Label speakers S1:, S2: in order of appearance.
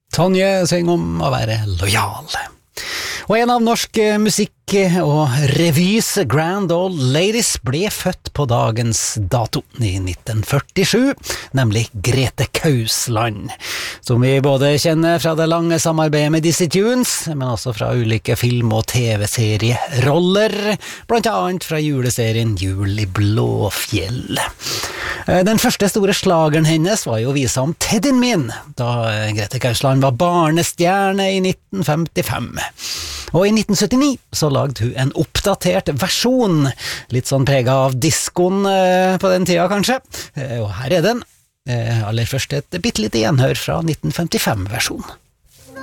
S1: Tonje synger om å være lojal. Og en av norsk musikk og revys Grand Old Ladies ble født på dagens dato i 1947, nemlig Grete Kausland, som vi både kjenner fra det lange samarbeidet med Dizzie Tunes, men også fra ulike film- og tv-serieroller, blant annet fra juleserien Jul i Blåfjell. Den første store slageren hennes var jo visa om Teddyen min, da Grete Kausland var barnestjerne i 1955. Og i 1979 så lagde hun en oppdatert versjon, litt sånn preget av diskoen på den tida kanskje, og her er den, aller først et bittelite gjenhør fra 1955-versjonen.